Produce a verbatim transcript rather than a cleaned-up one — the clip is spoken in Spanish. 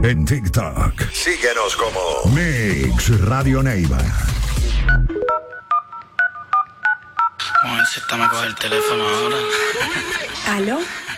En TikTok. Síguenos como Mix Radio Neiva. Mujercita, me coge el teléfono ahora. ¿Aló?